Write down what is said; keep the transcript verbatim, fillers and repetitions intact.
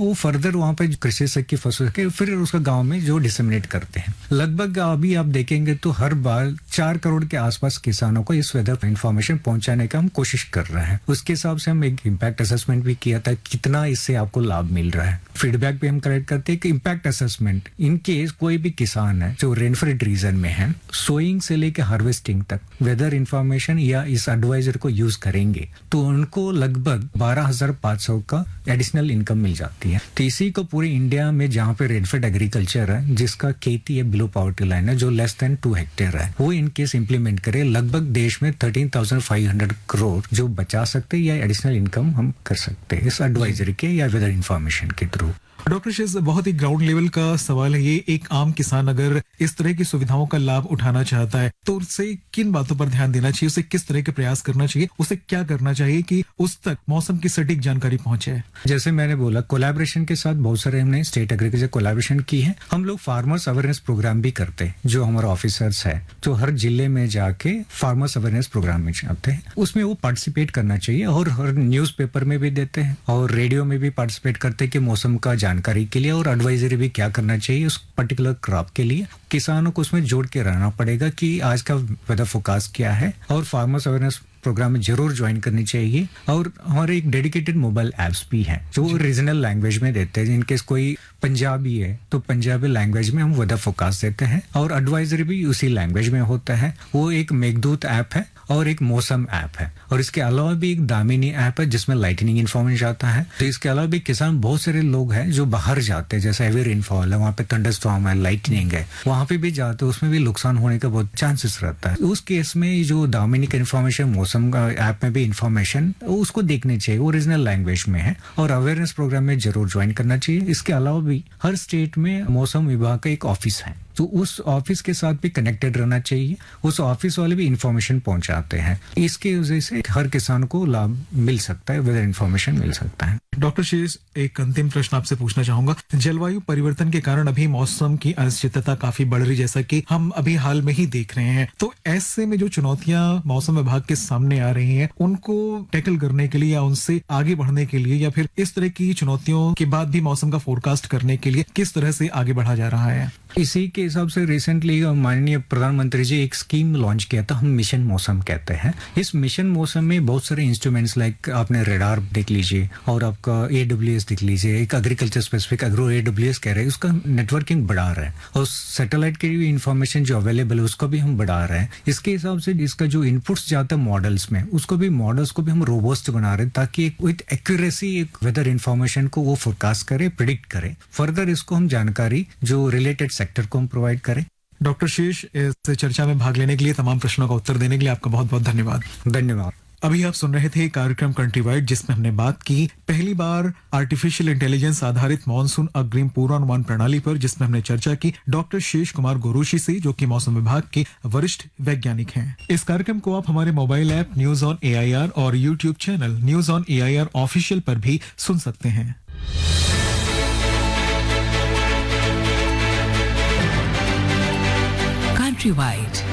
वो फर्दर वहाँ पे कृषि से की फसल के फिर उसका गाँव में जो डिसेमिनेट करते हैं। लगभग अभी आप देखेंगे तो हर बार चार करोड़ के आसपास किसानों को इस वेदर इन्फॉर्मेशन पहुंचाने का हम कोशिश कर रहे हैं। उसके हिसाब से हम एक इम्पैक्ट असेसमेंट भी किया था, कितना इससे आपको लाभ मिल रहा है। फीडबैक भी हम कलेक्ट करते हैं कि इम्पैक्ट असेसमेंट इन केस कोई भी किसान है जो रेनफेड रीजन में है, सोइंग से लेकर हार्वेस्टिंग तक वेदर इन्फॉर्मेशन या इस एडवाइजर को यूज करेंगे तो उनको लगभग बारह हजार पाँच सौ का एडिशनल इनकम मिल जाती है। तो इसी को पूरे इंडिया में जहाँ पे रेनफेड एग्रीकल्चर है, जिसका खेती है बिलो पॉवर्टी लाइन है, जो लेस देन टू हेक्टेयर है, वो इन केस इम्प्लीमेंट करे, लगभग देश में thirteen thousand five hundred crore जो बचा सकते हैं या एडिशनल इनकम हम कर सकते हैं इस एडवाइजरी के या वेदर इन्फॉर्मेशन के थ्रू। डॉक्टर शेष, बहुत ही ग्राउंड लेवल का सवाल है ये। एक आम किसान अगर इस तरह की सुविधाओं का लाभ उठाना चाहता है तो उसे किन बातों पर ध्यान देना चाहिए, उसे किस तरह के प्रयास करना चाहिए, उसे क्या करना चाहिए कि उस तक मौसम की सटीक जानकारी पहुंचे? जैसे मैंने बोला, कोलैबोरेशन के साथ बहुत सारे हमने स्टेट एग्रीकल्चर कोलैबोरेशन की है। हम लोग फार्मर्स अवेयरनेस प्रोग्राम भी करते हैं, जो हमारे ऑफिसर्स है जो हर जिले में जाके फार्मर्स अवेयरनेस प्रोग्राम में जाते हैं, उसमें वो पार्टिसिपेट करना चाहिए। और हर न्यूज पेपर में भी देते हैं और रेडियो में भी पार्टिसिपेट करते हैं कि मौसम का जानकारी के लिए और एडवाइजरी भी क्या करना चाहिए उस पर्टिकुलर क्रॉप के लिए। किसानों को उसमें जोड़ के रहना पड़ेगा कि आज का वेदर फोरकास्ट क्या है, और फार्मर्स अवेयरनेस प्रोग्राम में जरूर ज्वाइन करनी चाहिए। और हमारे एक डेडिकेटेड मोबाइल एप्स भी हैं जो रीजनल लैंग्वेज में देते हैं। इनकेस कोई पंजाबी है तो पंजाबी लैंग्वेज में हम वेदर फोरकास्ट देते हैं और एडवाइजरी भी उसी लैंग्वेज में होता है। वो एक मेघदूत ऐप है और एक मौसम ऐप है, और इसके अलावा भी एक दामिनी ऐप है जिसमें लाइटनिंग इन्फॉर्मेशन आता है। तो इसके अलावा भी किसान बहुत सारे लोग हैं जो बाहर जाते हैं, जैसे हेवी रेनफॉल है, वहाँ पे थंडरस्टॉर्म है, लाइटनिंग है, वहाँ पे भी जाते हैं, उसमें भी नुकसान होने का बहुत चांसेस रहता है। उस केस में जो दामिनी का इन्फॉर्मेशन, मौसम का ऐप में भी इन्फॉर्मेशन उसको देखनी चाहिए, ओरिजिनल लैंग्वेज में है, और अवेयरनेस प्रोग्राम में जरूर ज्वाइन करना चाहिए। इसके अलावा भी हर स्टेट में मौसम विभाग का एक ऑफिस है, तो उस ऑफिस के साथ भी कनेक्टेड रहना चाहिए। उस ऑफिस वाले भी इंफॉर्मेशन पहुंचाते हैं। इसके वजह से हर किसान को लाभ मिल सकता है, वेदर इंफॉर्मेशन मिल सकता है। डॉक्टर शेष, एक अंतिम प्रश्न आपसे पूछना चाहूंगा। जलवायु परिवर्तन के कारण अभी मौसम की अनिश्चितता काफी बढ़ रही, जैसा कि हम अभी हाल में ही देख रहे हैं। तो ऐसे में जो चुनौतियां मौसम विभाग के सामने आ रही हैं, उनको टैकल करने के लिए या उनसे आगे बढ़ने के लिए, या फिर इस तरह की चुनौतियों के बाद भी मौसम का फोरकास्ट करने के लिए किस तरह से आगे बढ़ा जा रहा है? इसी के हिसाब से रिसेंटली माननीय प्रधानमंत्री जी एक स्कीम लॉन्च किया था, हम मिशन मौसम कहते हैं। इस मिशन मौसम में बहुत सारे इंस्ट्रूमेंट्स, लाइक आपने रेडार देख लीजिए और आपका एडब्ल्यूएस देख लीजिए, एक एग्रीकल्चर स्पेसिफिक एग्रो एडब्ल्यूएस कह रहे हैं, उसका नेटवर्किंग बढ़ा रहे हैं, और सैटेलाइट की भी इंफॉर्मेशन जो अवेलेबल है उसको भी हम बढ़ा रहे हैं। इसके हिसाब से इसका जो इनपुट्स जाता है मॉडल्स में, उसको भी मॉडल्स को भी हम रोबस्ट बना रहे हैं, ताकि विद एक्यूरेसी एक वेदर इन्फॉर्मेशन को वो फोरकास्ट करे, प्रिडिक्ट करे। फर्दर इसको हम जानकारी जो रिलेटेड सेक्टर को हम प्रोवाइड करें। डॉक्टर शेष, इस चर्चा में भाग लेने के लिए, तमाम प्रश्नों का उत्तर देने के लिए आपका बहुत बहुत धन्यवाद। धन्यवाद। अभी आप सुन रहे थे कार्यक्रम कंट्री वाइड, जिसमें हमने बात की पहली बार आर्टिफिशियल इंटेलिजेंस आधारित मानसून अग्रिम पूर्वानुमान प्रणाली पर, जिसमें हमने चर्चा की डॉक्टर शेष कुमार गोरुशी से, जो कि मौसम विभाग के वरिष्ठ वैज्ञानिक हैं। इस कार्यक्रम को आप हमारे mobile app news on AIR और YouTube channel news on AIR official पर भी सुन सकते हैं। Country Wide